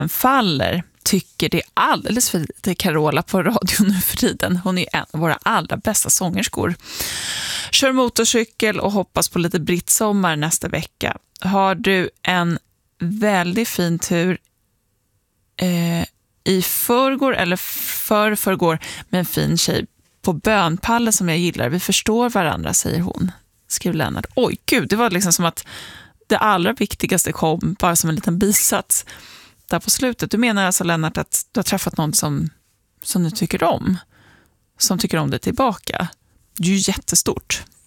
faller tycker det är alldeles för lite Carola på radio nu för tiden. Hon är en av våra allra bästa sångerskor. Kör motorcykel och hoppas på lite brittsommar nästa vecka. Har du en väldigt fin tur i förrgår eller förrgår med en fin tjej på bönpallen som jag gillar. Vi förstår varandra, säger hon. Skriver Lennart. Oj gud, det var liksom som att det allra viktigaste kom bara som en liten bisats där på slutet. Du menar alltså, Lennart, att du har träffat någon som du tycker om? Som tycker om det tillbaka? Det är ju jättestort.